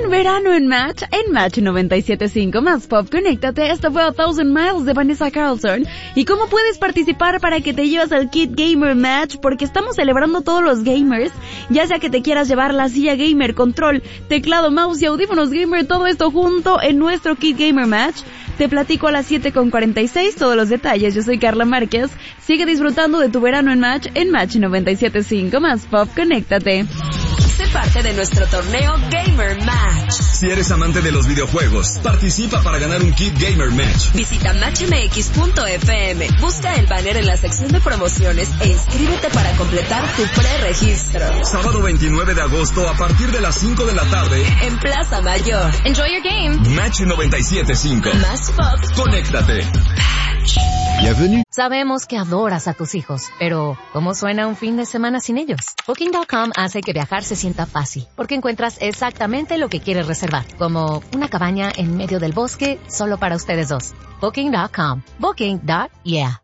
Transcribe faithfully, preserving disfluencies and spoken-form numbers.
un verano en Match, en Match noventa y siete punto cinco más Pop. Conéctate, esto fue A Thousand Miles de Vanessa Carlson. ¿Y cómo puedes participar para que te lleves al Kit Gamer Match? Porque estamos celebrando todos los gamers, ya sea que te quieras llevar la silla gamer, control, teclado, mouse y audífonos gamer, todo esto junto en nuestro Kit Gamer Match. Te platico a las siete con cuarenta y seis todos los detalles. Yo soy Carla Márquez. Sigue disfrutando de tu verano en Match, en Match noventa y siete punto cinco más Pop. Conéctate. Sé parte de nuestro torneo Gamer Match. Si eres amante de los videojuegos, participa para ganar un Kit Gamer Match. Visita match m x punto f m, busca el banner en la sección de promociones e inscríbete para completar tu preregistro. Sábado veintinueve de agosto a partir de las cinco de la tarde en Plaza Mayor. Enjoy your game. Match noventa y siete punto cinco. Más Pop. Conéctate. Bienvenue. Sabemos que adoras a tus hijos, pero ¿cómo suena un fin de semana sin ellos? Booking punto com hace que viajar se sienta fácil, porque encuentras exactamente lo que quieres reservar, como una cabaña en medio del bosque solo para ustedes dos. Booking punto com. Booking. Yeah.